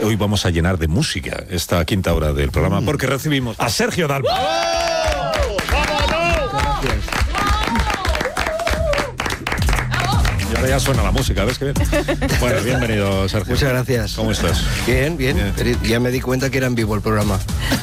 hoy vamos a llenar de música esta quinta hora del programa porque recibimos a Sergio Dalma. Y ahora ya suena la música, ¿ves qué bien? Bueno, bienvenido, Sergio. Muchas gracias. ¿Cómo estás? Bien. Ya me di cuenta que era en vivo el programa.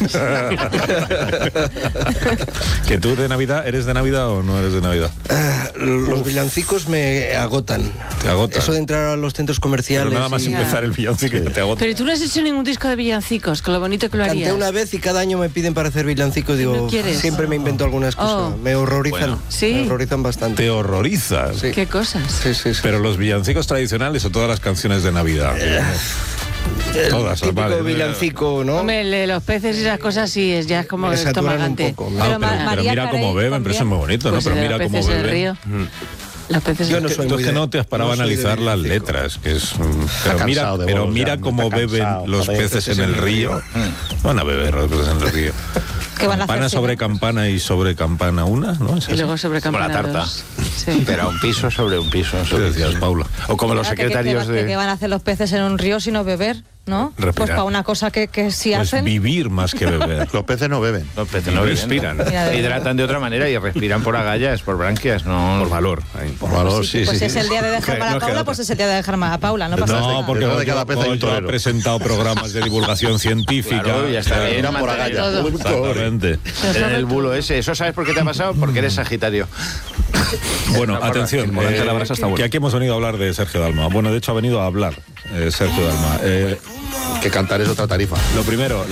¿Que tú de Navidad, eres de Navidad o no eres de Navidad? Los villancicos me agotan. Te agotan. Eso de entrar a los centros comerciales. Pero nada más empezar el villancico te agota. Pero tú no has hecho ningún disco de villancicos, con lo bonito que lo harías. Canté una vez y cada año me piden para hacer villancicos. Digo, ¿No quieres? siempre me invento algunas cosas. Me horrorizan. Bueno. ¿Sí? Me horrorizan bastante. Te horrorizas. Sí. ¿Qué cosas? Sí. Pero los villancicos tradicionales o todas las canciones de Navidad. Todas, típico vale. villancico, ¿no? Hombre, el de los peces y esas cosas sí, ya es como Me saturan estomagante. un poco. Pero mira cómo beben, pero eso es muy bonito, ¿no? Pues Pero de mira los cómo peces del beben. río. Los peces Yo del no río. soy Tú muy es que de- no te has parado a no soy de analizar las villancico. letras, que es... Pero cansado de mira bolos, mira ya, cómo está beben cansado. los peces en el río. Van a beber los peces en el río. ¿Qué van a Campana hacer? sobre campana y sobre campana una, ¿no? ¿Es Y así? luego sobre Como la tarta. campanados. Sí. Pero un piso sobre un piso. ¿Qué decías, Paula? O como los secretarios ¿Qué de... van a hacer los peces en un río sino beber? ¿No? Respirar. Pues para una cosa que sí Pues hacen. vivir más que beber. Los peces no beben. Los peces no respiran. Mira, de Hidratan de otra manera y respiran por agallas, por branquias, no Por valor. Por valor, sí. Pues si es el día de dejar para No queda Paula, otra. pues es el día de dejar más a Paula, no pasa No, nada. porque Detrás de cada pez hay un yo he torero. presentado programas de divulgación científica. Claro, ya está bien. Irán por mantener agallas. todo. Exactamente. En el bulo ese. ¿Eso sabes por qué te ha pasado? Porque eres Sagitario. Bueno, atención, que aquí hemos venido a hablar de Sergio Dalma. Bueno, de hecho ha venido a hablar Sergio Dalma. Que cantar es otra tarifa. Lo primero,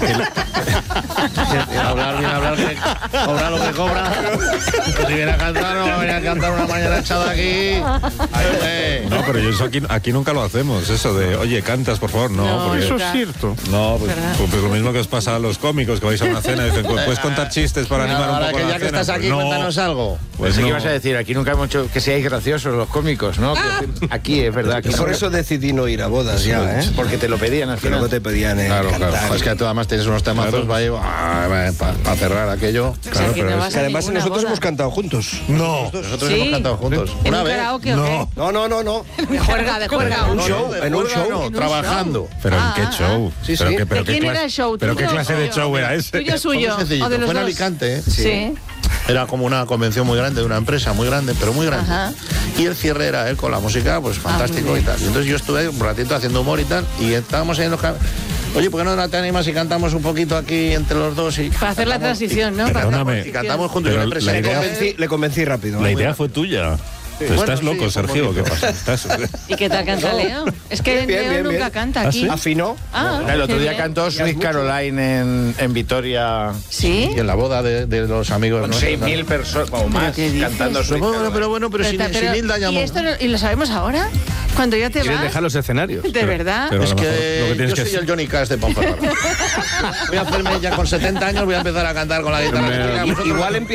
Hablar, que cobra lo que cobra. Si viene a cantar, no va a venir a cantar una mañana echada aquí. no, pero eso aquí nunca lo hacemos, eso de, oye, cantas, por favor, no. No, porque, eso es cierto. no, pues, ¿Verdad? pues lo mismo que os pasa a los cómicos, que vais a una cena y dicen, ¿puedes contar chistes para animar un Ahora poco que la ya que cena? estás aquí, Pues no, cuéntanos algo. pues Pensé no. que ibas a decir, aquí nunca hemos hecho que seáis graciosos los cómicos, ¿no? Aquí es verdad. Aquí Y por eso decidí no ir a bodas ya, ¿eh? Porque te lo pedían al Que luego final. te pedían Claro, cantar. claro. Es que tú además tienes unos temazos para cerrar aquello. O sea, Claro, que pero no es vas Que a además ninguna nosotros boda. hemos cantado juntos. No, Nosotros Sí. hemos cantado juntos. ¿En Una un vez. karaoke o qué? No. De juerga, de juerga. Un show, en un show. No, trabajando. pero ¿en qué show? Sí, Pero sí. que- pero ¿De qué quién clase- era el show? ¿Pero qué ¿Tuyo clase o de suyo? show era ese? ¿Tuyo o Fue muy suyo? sencillito. ¿O de los Fue en dos? Alicante, ¿eh? Sí. Era como una convención muy grande de una empresa muy grande, pero muy grande. Ajá. Y el cierre era él con la música, pues fantástico muy y bien. tal. Y entonces yo estuve un ratito haciendo humor y tal, y estábamos ahí en los oye, ¿por qué no te animas y cantamos un poquito aquí entre los dos? Y Para hacer la cantamos- transición, ¿no? Perdóname. Y cantamos juntos. Pero Yo le la presenté- idea- Le convencí rápido. La idea fue tuya. Pero Bueno, estás sí, loco, fue Sergio, ¿qué bonito. pasa? ¿Estás? ¿Y qué tal canta Leo? Es que Bien, Leo bien, nunca bien. canta ¿Ah, aquí. sí? ¿Afinó? Ah, El otro qué día bien. cantó Sweet Caroline en Vitoria. ¿Sí? Y en la boda de los amigos Con nuestros. 6.000 personas o más qué dices? cantando Sweet Pero Caroline. bueno, pero sin Hilda ¿y, llamó. esto ¿Y lo sabemos ahora? Cuando ya te ¿Quieren vas. dejar los escenarios? ¿De verdad? Pero a Es lo que, mejor lo que tienes yo que soy el Johnny Cash de Ponferrada. Voy a hacerme ya con 70 años, voy a empezar a cantar con la guitarra. Hombre, eléctrica. Vosotros- Igual empieza